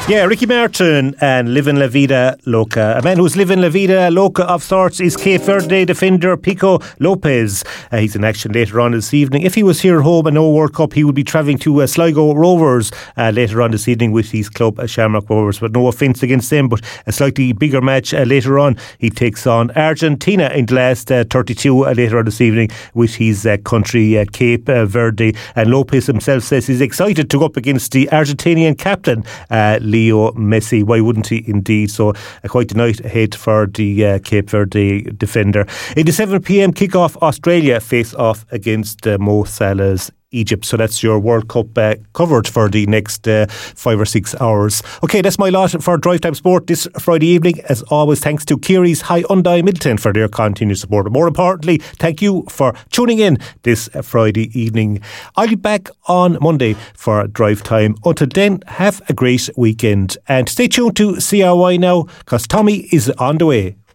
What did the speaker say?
Yeah, Ricky Martin and Livin' La Vida Loca. A man who's living La Vida Loca of sorts is Cape Verde defender Pico Lopez. He's in action later on this evening. If he was here at home and no World Cup, he would be travelling to Sligo Rovers later on this evening with his club Shamrock Rovers. But no offence against them, but a slightly bigger match later on. He takes on Argentina in the last 32 later on this evening with his country Cape Verde. And Lopez himself says he's excited to go up against the Argentinian captain Leo Messi. Why wouldn't he indeed? So quite a night ahead for the Cape Verde defender. In the 7pm kickoff, Australia face off against Mo Salah's Egypt. So that's your World Cup covered for the next 5 or 6 hours. Okay, that's my lot for Drive Time Sport this Friday evening. As always, thanks to Kiri's Hyundai Middleton for their continued support. And more importantly, thank you for tuning in this Friday evening. I'll be back on Monday for Drive Time. Until then, have a great weekend and stay tuned to CRY now, because Tommy is on the way.